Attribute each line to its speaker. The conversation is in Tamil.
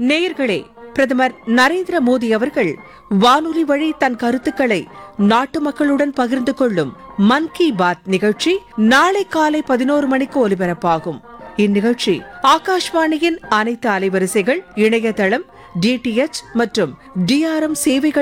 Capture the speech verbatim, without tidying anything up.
Speaker 1: நேயர்களே, பிரதமர் நரேந்திர மோடி அவர்கள் வானொலி வழி தன் கருத்துக்களை நாட்டு மக்களுடன் பகிர்ந்து கொள்ளும் மன் கி பாத் நிகழ்ச்சி நாளை காலை பதினோரு மணிக்கு ஒலிபரப்பாகும். இந்நிகழ்ச்சி ஆகாஷ்வாணியின் அனைத்து அலைவரிசைகள், இணையதளம், டிடிஎச் மற்றும் டிஆர்எம் சேவைகள்